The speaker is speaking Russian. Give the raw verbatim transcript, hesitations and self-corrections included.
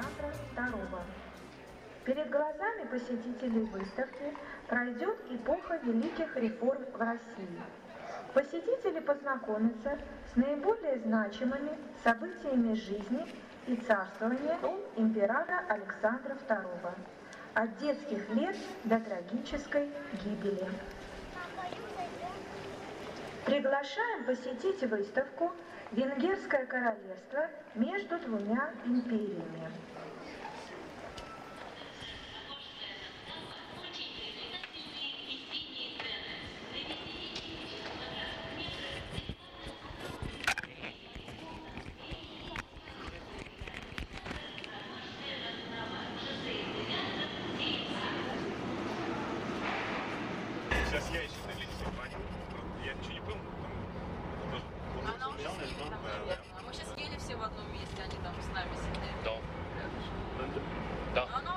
Александра второго. Перед глазами посетителей выставки пройдет эпоха великих реформ в России. Посетители познакомятся с наиболее значимыми событиями жизни и царствования императора Александра второго, от детских лет до трагической гибели. Приглашаем посетить выставку «Венгерское королевство между двумя империями». Сейчас я еще налетел, понял? Я ничего не помню. Там, Она уже сидит там, наверное. Мы сейчас ели все в одном месте, они там с нами сидели. Да. Да. Она